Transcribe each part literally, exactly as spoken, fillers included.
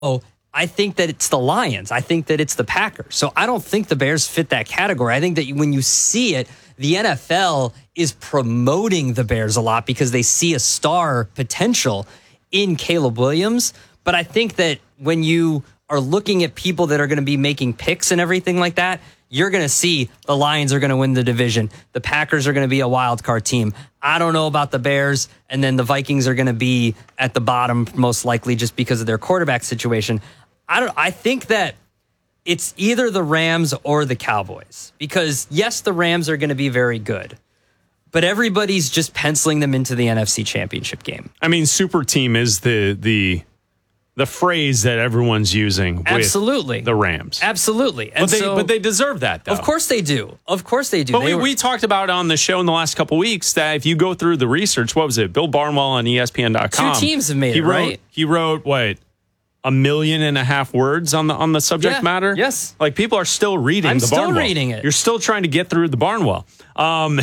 Oh, I think that it's the Lions. I think that it's the Packers. So I don't think the Bears fit that category. I think that when you see it, the N F L is promoting the Bears a lot because they see a star potential in Caleb Williams. But I think that when you are looking at people that are going to be making picks and everything like that, you're going to see the Lions are going to win the division. The Packers are going to be a wild card team. I don't know about the Bears. And then the Vikings are going to be at the bottom, most likely just because of their quarterback situation. I don't. I think that it's either the Rams or the Cowboys because, yes, the Rams are going to be very good, but everybody's just penciling them into the N F C Championship game. I mean, super team is the the the phrase that everyone's using with Absolutely. the Rams. Absolutely. And but, they, so, but they deserve that, though. Of course they do. Of course they do. But they we, were, we talked about on the show in the last couple of weeks that if you go through the research, what was it? Bill Barnwell on E S P N dot com. Two teams have made he it, wrote, right? He wrote, what, a million and a half words on the on the subject Yeah, matter? yes. Like, people are still reading I'm the still Barnwell. reading it. You're still trying to get through the Barnwell. Um,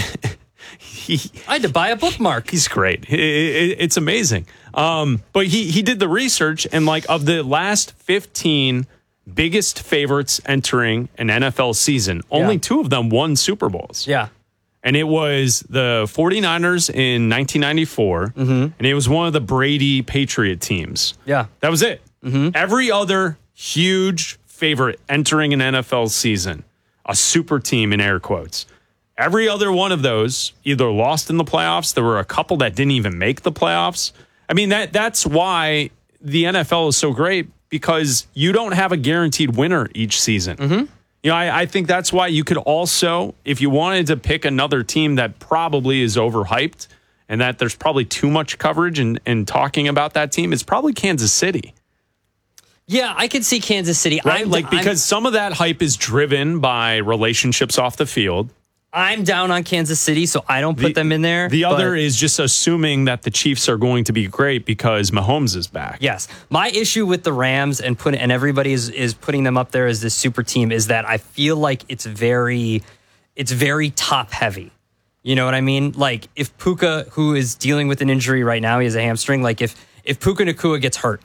he, I had to buy a bookmark. He's great. It, it, it's amazing. Um, but he he did the research, and like of the last fifteen biggest favorites entering an N F L season, only Yeah. two of them won Super Bowls. Yeah. And it was the 49ers in nineteen ninety-four, Mm-hmm. and it was one of the Brady Patriot teams. Yeah. That was it. Mm-hmm. Every other huge favorite entering an N F L season, a super team in air quotes, every other one of those either lost in the playoffs. There were a couple that didn't even make the playoffs. I mean, that that's why the N F L is so great, because you don't have a guaranteed winner each season. Mm-hmm. You know, I, I think that's why you could also, if you wanted to pick another team that probably is overhyped and that there's probably too much coverage and, and talking about that team, it's probably Kansas City. Yeah, I could see Kansas City. Right? I'm, like, because I'm, some of that hype is driven by relationships off the field. I'm down on Kansas City, so I don't put The- them in there. The other but- is just assuming that the Chiefs are going to be great because Mahomes is back. Yes. My issue with the Rams and put and everybody is, is putting them up there as this super team is that I feel like it's very it's very top heavy. You know what I mean? Like if Puka, who is dealing with an injury right now, he has a hamstring, like if if Puka Nacua gets hurt,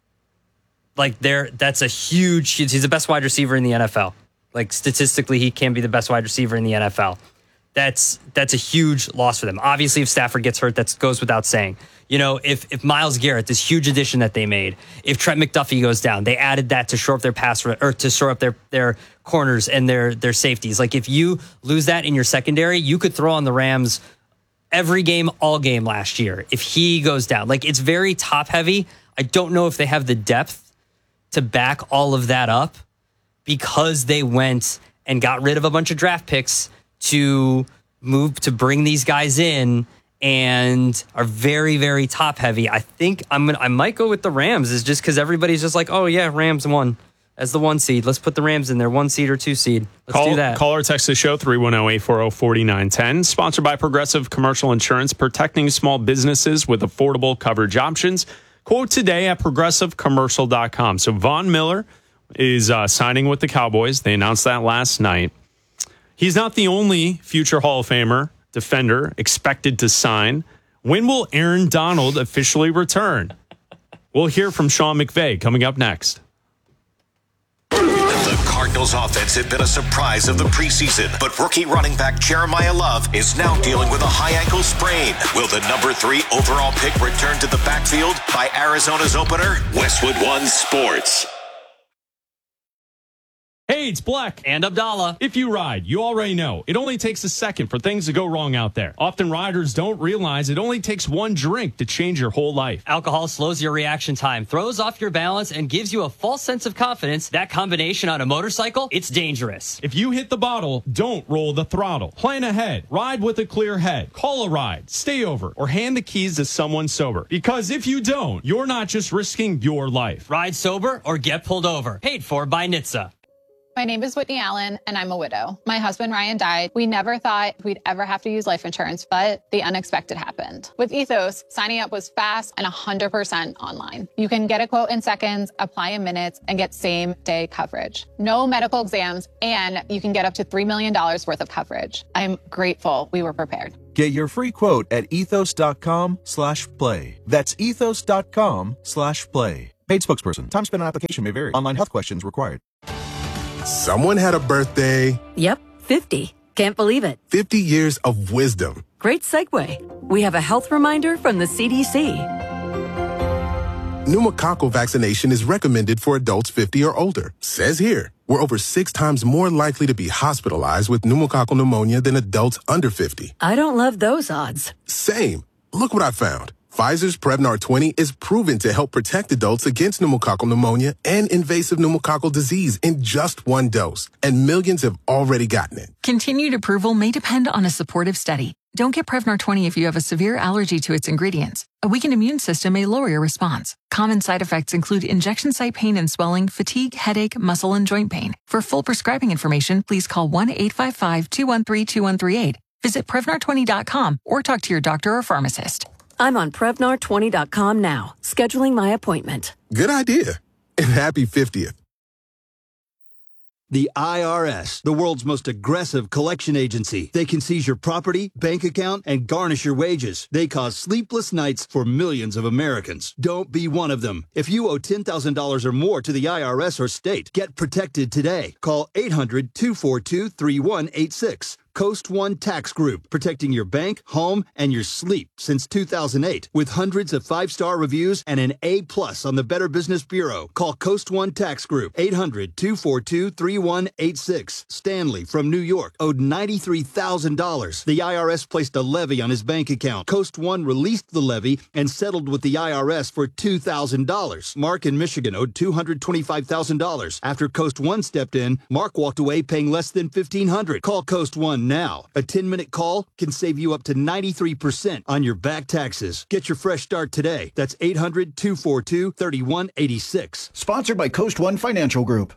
like there that's a huge he's the best wide receiver in the N F L. Like statistically, he can be the best wide receiver in the N F L. That's that's a huge loss for them. Obviously, if Stafford gets hurt, that goes without saying. You know, if if Myles Garrett, this huge addition that they made, if Trent McDuffie goes down, they added that to shore up their pass or to shore up their their corners and their their safeties. Like if you lose that in your secondary, you could throw on the Rams every game, all game last year. If he goes down, like it's very top heavy. I don't know if they have the depth to back all of that up, because they went and got rid of a bunch of draft picks to move to bring these guys in and are very, very top heavy. I think I'm gonna I might go with the Rams, is just because everybody's just like, oh yeah, Rams won as the one seed. Let's put the Rams in there, one seed or two seed. Let's call, do that. Call or text the show three one zero, eight four zero, four nine one zero. Sponsored by Progressive Commercial Insurance, protecting small businesses with affordable coverage options. Quote today at progressive commercial dot com. So Von Miller is uh, signing with the Cowboys. They announced that last night. He's not the only future Hall of Famer defender expected to sign. When will Aaron Donald officially return? We'll hear from Sean McVay coming up next. The Cardinals offense had been a surprise of the preseason, but rookie running back Jeremiah Love is now dealing with a high ankle sprain. Will the number three overall pick return to the backfield by Arizona's opener? Westwood One Sports. Hey, it's Black. And Abdallah. If you ride, you already know it only takes a second for things to go wrong out there. Often riders don't realize it only takes one drink to change your whole life. Alcohol slows your reaction time, throws off your balance, and gives you a false sense of confidence. That combination on a motorcycle, it's dangerous. If you hit the bottle, don't roll the throttle. Plan ahead. Ride with a clear head. Call a ride. Stay over. Or hand the keys to someone sober. Because if you don't, you're not just risking your life. Ride sober or get pulled over. Paid for by N H T S A. My name is Whitney Allen, and I'm a widow. My husband, Ryan, died. We never thought we'd ever have to use life insurance, but the unexpected happened. With Ethos, signing up was fast and one hundred percent online. You can get a quote in seconds, apply in minutes, and get same-day coverage. No medical exams, and you can get up to three million dollars worth of coverage. I'm grateful we were prepared. Get your free quote at ethos.com slash play. That's ethos.com slash play. Paid spokesperson. Time spent on application may vary. Online health questions required. Someone had a birthday. Yep, fifty. Can't believe it. fifty years of wisdom. Great segue. We have a health reminder from the C D C. Pneumococcal vaccination is recommended for adults fifty or older. Says here, we're over six times more likely to be hospitalized with pneumococcal pneumonia than adults under fifty. I don't love those odds. Same. Look what I found. Pfizer's Prevnar twenty is proven to help protect adults against pneumococcal pneumonia and invasive pneumococcal disease in just one dose. And millions have already gotten it. Continued approval may depend on a supportive study. Don't get Prevnar twenty if you have a severe allergy to its ingredients. A weakened immune system may lower your response. Common side effects include injection site pain and swelling, fatigue, headache, muscle, and joint pain. For full prescribing information, please call one eight five five, two one three, two one three eight. Visit Prevnar twenty dot com or talk to your doctor or pharmacist. I'm on Prevnar twenty dot com now, scheduling my appointment. Good idea. And happy fiftieth. The I R S, the world's most aggressive collection agency. They can seize your property, bank account, and garnish your wages. They cause sleepless nights for millions of Americans. Don't be one of them. If you owe ten thousand dollars or more to the I R S or state, get protected today. Call eight hundred, two four two, three one eight six. Coast One Tax Group, protecting your bank, home, and your sleep since two thousand eight. With hundreds of five-star reviews and an A plus on the Better Business Bureau. Call Coast One Tax Group, eight hundred, two four two, three one eight six. Stanley from New York owed ninety-three thousand dollars. The I R S placed a levy on his bank account. Coast One released the levy and settled with the I R S for two thousand dollars. Mark in Michigan owed two hundred twenty-five thousand dollars. After Coast One stepped in, Mark walked away paying less than fifteen hundred dollars. Call Coast One now. A ten-minute call can save you up to ninety-three percent on your back taxes. Get your fresh start today. That's eight hundred, two four two, three one eight six. Sponsored by Coast One Financial Group.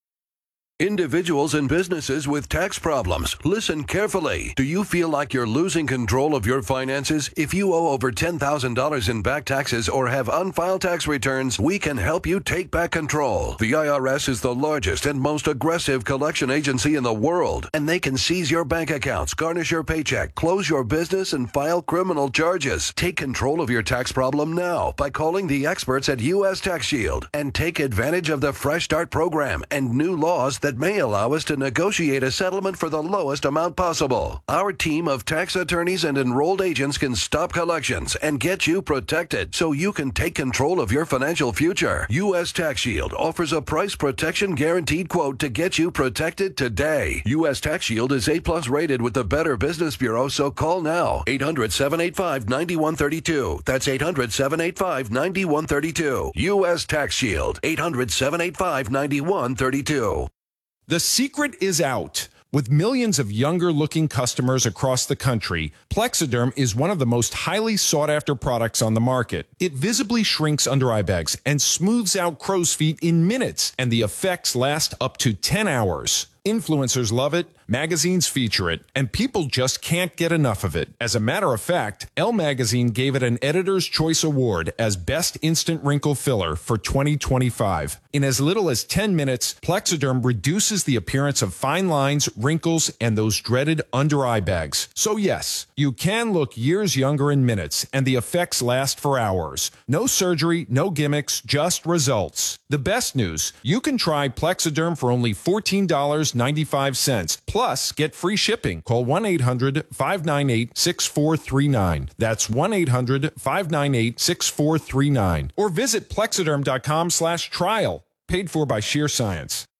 Individuals and businesses with tax problems, listen carefully. Do you feel like you're losing control of your finances? If you owe over ten thousand dollars in back taxes or have unfiled tax returns, we can help you take back control. The I R S is the largest and most aggressive collection agency in the world, and they can seize your bank accounts, garnish your paycheck, close your business, and file criminal charges. Take control of your tax problem now by calling the experts at U S Tax Shield and take advantage of the Fresh Start program and new laws that may allow us to negotiate a settlement for the lowest amount possible. Our team of tax attorneys and enrolled agents can stop collections and get you protected so you can take control of your financial future. U S Tax Shield offers a price protection guaranteed quote to get you protected today. U S Tax Shield is A plus rated with the Better Business Bureau, so call now. eight hundred, seven eight five, nine one three two. That's eight hundred, seven eight five, nine one three two. U S Tax Shield. eight hundred, seven eight five, nine one three two. The secret is out. With millions of younger-looking customers across the country, Plexiderm is one of the most highly sought-after products on the market. It visibly shrinks under-eye bags and smooths out crow's feet in minutes, and the effects last up to ten hours. Influencers love it, magazines feature it, and people just can't get enough of it. As a matter of fact, Elle Magazine gave it an Editor's Choice Award as Best Instant Wrinkle Filler for twenty twenty-five. In as little as ten minutes, Plexiderm reduces the appearance of fine lines, wrinkles, and those dreaded under-eye bags. So yes, you can look years younger in minutes, and the effects last for hours. No surgery, no gimmicks, just results. The best news, you can try Plexiderm for only fourteen dollars and ninety-five cents. Plus, get free shipping. Call one eight hundred, five nine eight, six four three nine. That's one eight hundred, five nine eight, six four three nine. Or visit plexiderm dot com slash trial. Paid for by Sheer Science.